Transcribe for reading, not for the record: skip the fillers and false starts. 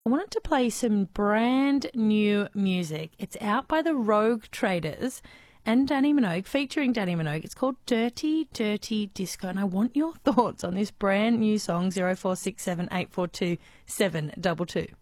I wanted to play some brand new music. It's out by the Rogue Traders and Danny Minogue, featuring Danny Minogue. It's called Dirty, Dirty Disco, and I want your thoughts on this brand new song, 0467 842 722.